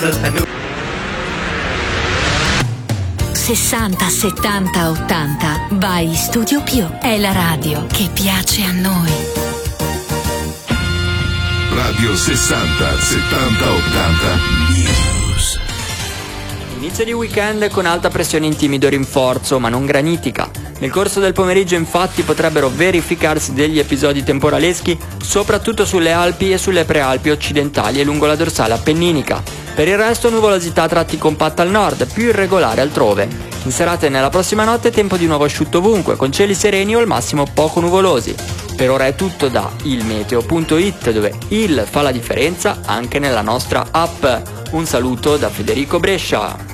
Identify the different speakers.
Speaker 1: 60, 70, 80 by Studio Pio. È la radio che piace a noi.
Speaker 2: Radio 60, 70, 80 News.
Speaker 3: Inizio di weekend con alta pressione in timido rinforzo, ma non granitica. Nel corso del pomeriggio infatti potrebbero verificarsi degli episodi temporaleschi, soprattutto sulle Alpi e sulle prealpi occidentali e lungo la dorsale appenninica. Per il resto nuvolosità a tratti compatta al nord, più irregolare altrove. In serata e nella prossima notte tempo di nuovo asciutto ovunque, con cieli sereni o al massimo poco nuvolosi. Per ora è tutto da ilmeteo.it, dove il fa la differenza anche nella nostra app. Un saluto da Federico Brescia.